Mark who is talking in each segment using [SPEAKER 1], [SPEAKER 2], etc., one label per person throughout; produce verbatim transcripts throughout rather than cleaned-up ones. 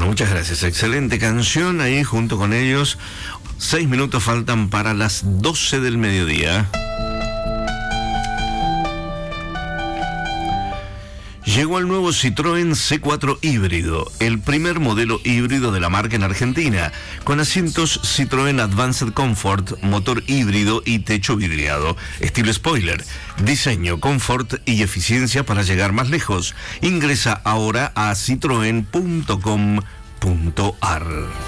[SPEAKER 1] muchas gracias. Excelente canción ahí junto con ellos. Seis minutos faltan para las doce del mediodía. Llegó el nuevo Citroën C cuatro híbrido, el primer modelo híbrido de la marca en Argentina, con asientos Citroën Advanced Comfort, motor híbrido y techo vidriado, estilo spoiler, diseño, confort y eficiencia para llegar más lejos. Ingresa ahora a citroen punto com punto ar.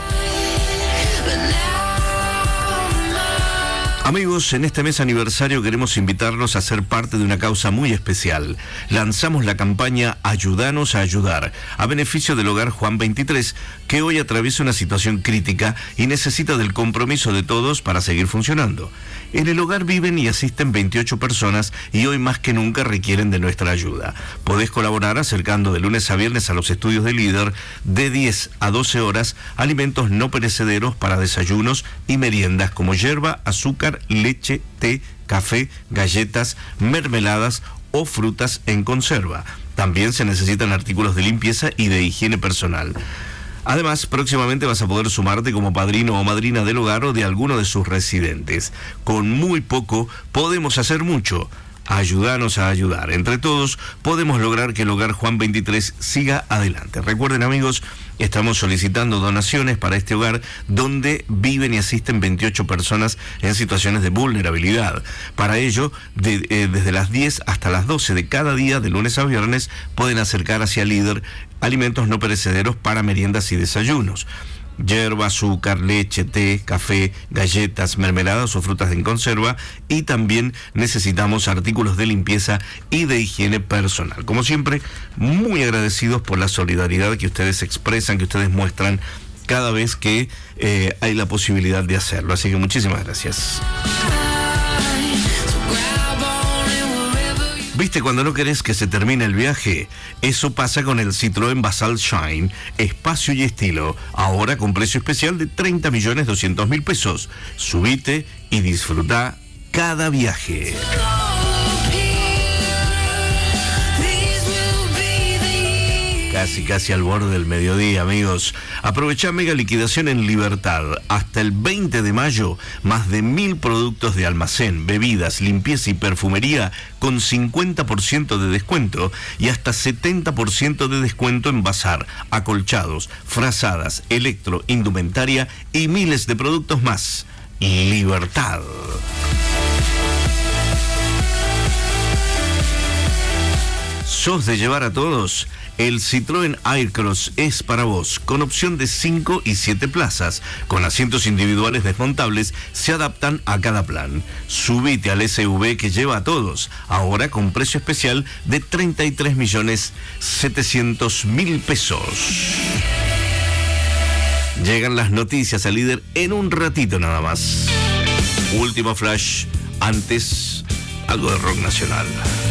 [SPEAKER 1] Amigos, en este mes aniversario queremos invitarlos a ser parte de una causa muy especial. Lanzamos la campaña Ayúdanos a ayudar, a beneficio del Hogar Juan veintitrés, que hoy atraviesa una situación crítica y necesita del compromiso de todos para seguir funcionando. En el hogar viven y asisten veintiocho personas y hoy más que nunca requieren de nuestra ayuda. Podés colaborar acercando de lunes a viernes a los estudios de Líder de diez a doce horas alimentos no perecederos para desayunos y meriendas como yerba, azúcar, leche, té, café, galletas, mermeladas o frutas en conserva. También se necesitan artículos de limpieza y de higiene personal. Además, próximamente vas a poder sumarte como padrino o madrina del hogar o de alguno de sus residentes. Con muy poco podemos hacer mucho. Ayúdanos a ayudar. Entre todos podemos lograr que el Hogar Juan veintitrés siga adelante. Recuerden, amigos, estamos solicitando donaciones para este hogar donde viven y asisten veintiocho personas en situaciones de vulnerabilidad. Para ello, de, eh, desde las diez hasta las doce de cada día, de lunes a viernes, pueden acercar hacia Líder alimentos no perecederos para meriendas y desayunos. Yerba, azúcar, leche, té, café, galletas, mermeladas o frutas en conserva, y también necesitamos artículos de limpieza y de higiene personal. Como siempre, muy agradecidos por la solidaridad que ustedes expresan, que ustedes muestran cada vez que eh, hay la posibilidad de hacerlo. Así que muchísimas gracias. ¿Viste cuando no querés que se termine el viaje? Eso pasa con el Citroën Basalt Shine, espacio y estilo, ahora con precio especial de treinta millones doscientos mil pesos. Subite y disfruta cada viaje. Casi, casi al borde del mediodía, amigos. Aprovechá mega liquidación en Libertad. Hasta el veinte de mayo, más de mil productos de almacén, bebidas, limpieza y perfumería con cincuenta por ciento de descuento y hasta setenta por ciento de descuento en bazar, acolchados, frazadas, electro, indumentaria y miles de productos más. Libertad. ¿Sos de llevar a todos? El Citroën Aircross es para vos, con opción de cinco y siete plazas, con asientos individuales desmontables, se adaptan a cada plan. Subite al S U V que lleva a todos, ahora con precio especial de treinta y tres millones setecientos mil pesos. Llegan las noticias al Líder en un ratito nada más. Último flash, antes algo de rock nacional.